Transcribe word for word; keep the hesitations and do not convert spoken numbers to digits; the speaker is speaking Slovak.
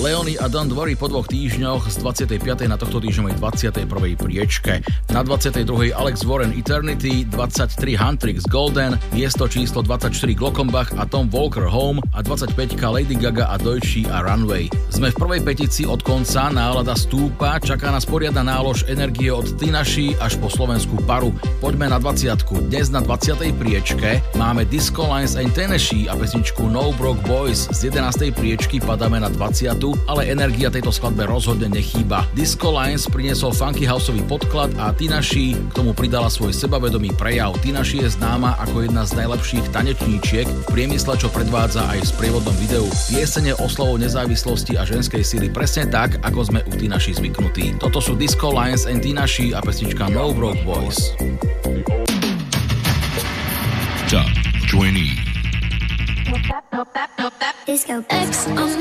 Leony a Don't Worry po dvoch týždňoch z dvadsiatej piatej na tohto týždňovej dvadsiatej prvej priečke. Na dvadsiatej druhej Alex Warren Eternity, dvadsaťtri Huntrix Golden, miesto číslo dvadsaťštyri Glockenbach a Tom Walker Home a dvadsaťpäť Lady Gaga a Deutsche a Runway. Sme v prvej petici od konca, nálada stúpa, čaká nás poriadna nálož energie od Tinaši až po slovenskú paru. Poďme na dvadsiatku. Dnes na dvadsiatej priečke máme Disco Lines and Tennessee a pesničku No Broke Boys. Z jedenástej priečky padáme na dvadsiatu, ale energia tejto skladbe rozhodne nechýba. Disco Lines priniesol funky houseový podklad a Tinaši k tomu pridala svoj sebavedomý prejav. Tinaši je známa ako jedna z najlepších tanečníčiek v priemysle, čo predvádza aj v sprievodnom videu. Piesene oslavou nezávislosti a ženskej síly presne tak, ako sme u Tinaši zvyknutí. Toto sú Disco Lines and Tinaši a pesnička No Broke Boys. Top twenty. Disco X on